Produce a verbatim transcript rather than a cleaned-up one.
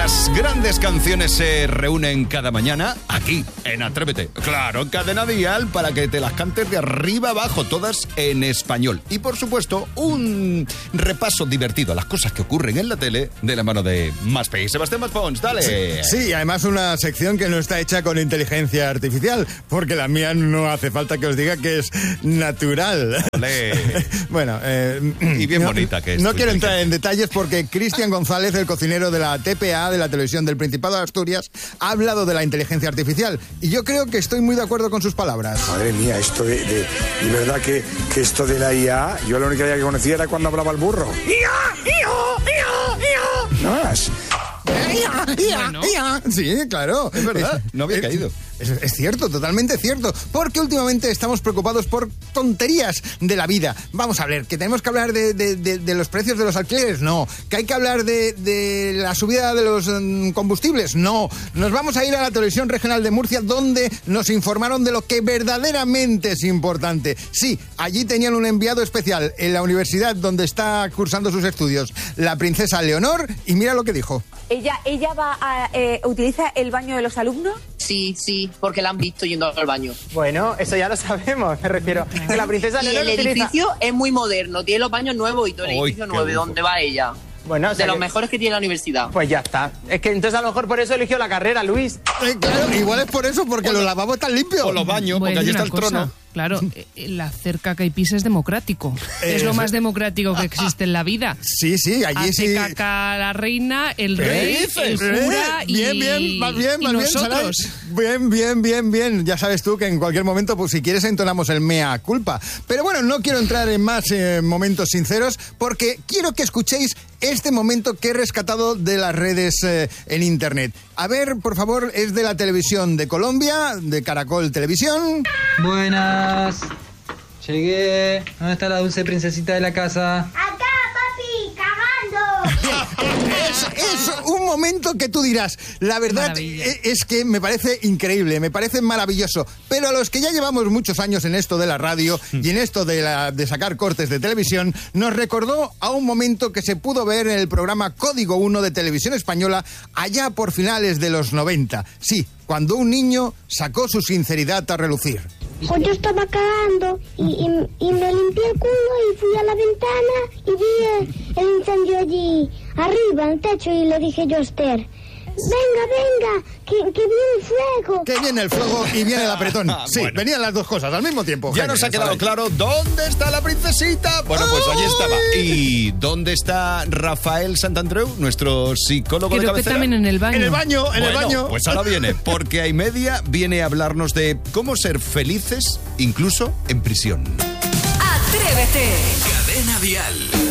las grandes canciones se reúnen cada mañana aquí, en Atrévete. Claro, en Cadena Dial, para que te las cantes de arriba abajo, todas en español. Y por supuesto, un repaso divertido a las cosas que ocurren en la tele de la mano de Maspi. Sebastián Maspons, dale. Sí, sí, además una sección que no está hecha con inteligencia artificial, porque la mía no hace falta que os diga que es natural. Vale. Bueno, eh, y bien no, bonita que es. No quiero entrar en detalles porque Cristian González, el cocinero de la T P A, de la televisión del Principado de Asturias, ha hablado de la inteligencia artificial y yo creo que estoy muy de acuerdo con sus palabras. Madre mía, esto de, de, de verdad que, que esto de la I A, yo la única I A que conocía era cuando hablaba el burro. ¡I A! ¡I A! ¡I A! ¡I A! No más. ¡Ia, ia, ia! Sí, claro. Es verdad, no había es, caído. Es, es cierto, totalmente cierto. Porque últimamente estamos preocupados por tonterías de la vida. Vamos a ver, que tenemos que hablar de, de, de, de los precios de los alquileres, no. Que hay que hablar de, de la subida de los um, combustibles, no. Nos vamos a ir a la televisión regional de Murcia, donde nos informaron de lo que verdaderamente es importante. Sí, allí tenían un enviado especial en la universidad donde está cursando sus estudios, la princesa Leonor, y mira lo que dijo. ¿Ella, ella va a, eh, utiliza el baño de los alumnos? Sí, sí, porque la han visto yendo al baño. Bueno, eso ya lo sabemos, me refiero. Que la princesa y Leonor el utiliza... edificio es muy moderno, tiene los baños nuevos y todo el Uy, edificio nuevo. ¿De dónde va ella? Bueno, o sea de los que... mejores que tiene la universidad. Pues ya está. Es que entonces a lo mejor por eso eligió la carrera, Luis. Eh, claro, igual es por eso, porque los lavabos están limpios. O los baños, porque allí está el cosa. trono. Claro, la cerca que hay pis es democrático. Eh, es lo más democrático que existe en la vida. Sí, sí, allí Hace sí. caca la reina, el rey, el cura eh, y, bien, bien, más bien, y más bien, nosotros. Saray. Bien, bien, bien, bien. Ya sabes tú que en cualquier momento, pues si quieres, entonamos el mea culpa. Pero bueno, no quiero entrar en más eh, momentos sinceros, porque quiero que escuchéis este momento que he rescatado de las redes eh, en internet. A ver, por favor, es de la televisión de Colombia, de Caracol Televisión. Buenas. Llegué. ¿Dónde está la dulce princesita de la casa? ¡Acá, papi! ¡Cagando! Es, es un momento que tú dirás, la verdad Maravilla. es que me parece increíble, me parece maravilloso, pero a los que ya llevamos muchos años en esto de la radio y en esto de, la, de sacar cortes de televisión, nos recordó a un momento que se pudo ver en el programa Código uno de Televisión Española allá por finales de los noventa. Sí, cuando un niño sacó su sinceridad a relucir. Pues yo estaba cagando y, y, y me limpié el culo y fui a la ventana y vi el, el incendio allí arriba, en el techo, y le dije yo a Esther, venga, venga, que, que viene el fuego. Que viene el fuego y viene el apretón. Sí, Bueno. venían las dos cosas al mismo tiempo. Ya Jaime, nos ha quedado ¿sabes? claro dónde está la princesita. Bueno, pues allí estaba. ¿Y dónde está Rafael Santandreu, nuestro psicólogo Creo de que cabecera? también en el baño. En el baño, en el Bueno, baño. pues ahora viene, porque hay media viene a hablarnos de cómo ser felices incluso en prisión. Atrévete. Cadena Dial.